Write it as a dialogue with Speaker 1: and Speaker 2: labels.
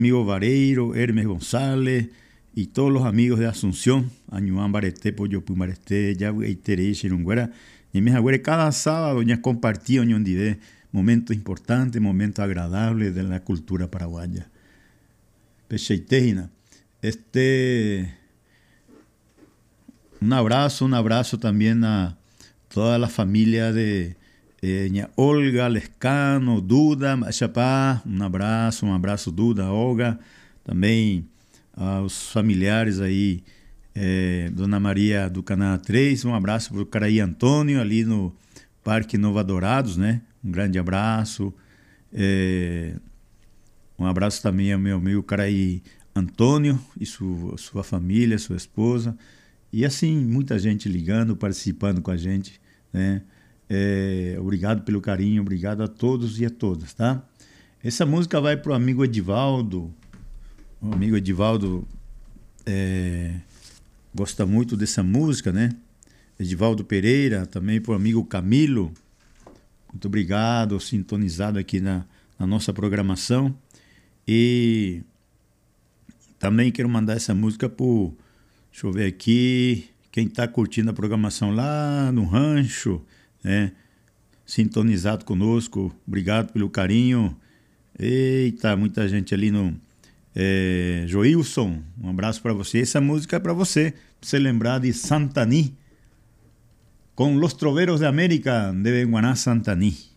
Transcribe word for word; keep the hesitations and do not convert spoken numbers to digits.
Speaker 1: amigo Vareiro, Hermes González y todos los amigos de Asunción, Añuán Bareté, Poyopu Bareté, Yagueitere, Xirunguera, y mis agüeres cada sábado ya compartí Oñondide, momentos importantes, momentos agradables de la cultura paraguaya. Pecheitejina, este, un abrazo, un abrazo también a toda la familia de eh, ña Olga, Lescano, Duda, Chapá, um abraço, um abraço Duda, Olga, também aos familiares aí, é, Dona Maria do Canaã três, um abraço para o Caraí Antônio, ali no Parque Nova Dourados, né? Um grande abraço. É, um abraço também ao meu amigo Caraí Antônio e sua, sua família, sua esposa. E assim, muita gente ligando, participando com a gente, né? É, obrigado pelo carinho, obrigado a todos e a todas, tá? Essa música vai pro amigo Edivaldo. O amigo Edivaldo é, gosta muito dessa música, né? Edivaldo Pereira, também pro amigo Camilo. Muito obrigado, sintonizado aqui na, na nossa programação. E também quero mandar essa música pro, deixa eu ver aqui, quem está curtindo a programação lá no rancho, né? Sintonizado conosco, obrigado pelo carinho. Eita, muita gente ali no é, Joilson, um abraço para você. Essa música é para você, pra você lembrar de Santaní, com Los Troveros de América de Benguaná Santaní.